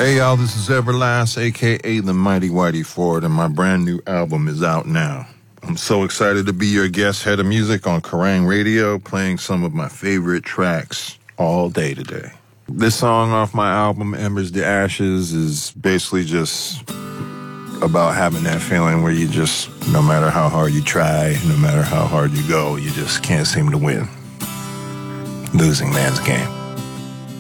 Hey y'all, this is Everlast, aka the Mighty Whitey Ford, and my brand new album is out now. I'm so excited to be your guest head of music on Kerrang Radio, playing some of my favorite tracks all day today. This song off my album, Embers to Ashes, is basically just about having that feeling where you just, no matter how hard you try, no matter how hard you go, you just can't seem to win. Losing man's game.